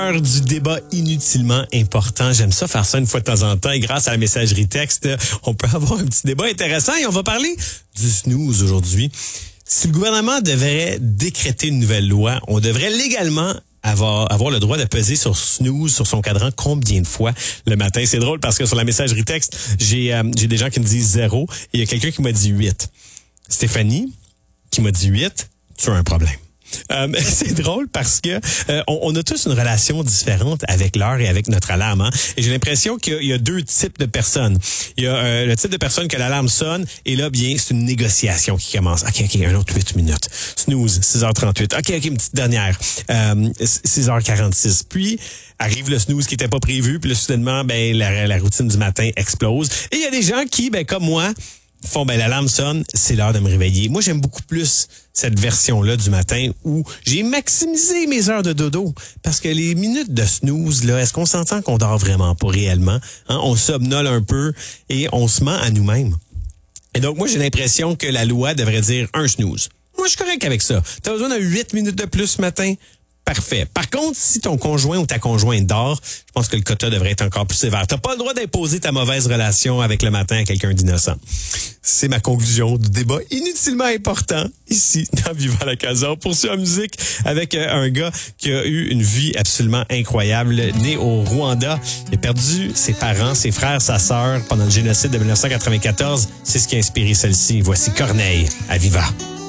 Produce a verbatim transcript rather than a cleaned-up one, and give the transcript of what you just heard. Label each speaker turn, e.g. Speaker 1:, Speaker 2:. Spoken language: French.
Speaker 1: Du débat inutilement important. J'aime ça faire ça une fois de temps en temps et grâce à la messagerie texte, on peut avoir un petit débat intéressant et on va parler du snooze aujourd'hui. Si le gouvernement devrait décréter une nouvelle loi, on devrait légalement avoir, avoir le droit de peser sur snooze, sur son cadran, combien de fois le matin. C'est drôle parce que sur la messagerie texte, j'ai, euh, j'ai des gens qui me disent zéro et il y a quelqu'un qui m'a dit huit. Stéphanie, qui m'a dit huit, tu as un problème. Euh, c'est drôle parce que euh, on, on a tous une relation différente avec l'heure et avec notre alarme. Hein? Et j'ai l'impression qu'il y a deux types de personnes. Il y a euh, le type de personne que l'alarme sonne et là, bien, c'est une négociation qui commence. OK, OK, un autre huit minutes. Snooze, six heures trente-huit. OK, OK, une petite dernière. Euh, six heures quarante-six. Puis, arrive le snooze qui était pas prévu. Puis là, soudainement, ben, la, la routine du matin explose. Et il y a des gens qui, ben, comme moi, font, ben, l'alarme sonne, c'est l'heure de me réveiller. Moi, j'aime beaucoup plus cette version-là du matin où j'ai maximisé mes heures de dodo. Parce que les minutes de snooze, là, est-ce qu'on s'entend qu'on dort vraiment pas réellement? Hein? On somnole un peu et on se ment à nous-mêmes. Et donc, moi, j'ai l'impression que la loi devrait dire un snooze. Moi, je suis correct avec ça. T'as besoin de huit minutes de plus ce matin? Parfait. Par contre, si ton conjoint ou ta conjointe dort, je pense que le quota devrait être encore plus sévère. T'as pas le droit d'imposer ta mauvaise relation avec le matin à quelqu'un d'innocent. C'est ma conclusion du débat inutilement important ici dans Vivant la Casa. On poursuit en musique avec un gars qui a eu une vie absolument incroyable, né au Rwanda. Il a perdu ses parents, ses frères, sa sœur pendant le génocide de dix-neuf cent quatre-vingt-quatorze. C'est ce qui a inspiré celle-ci. Voici Corneille à Viva.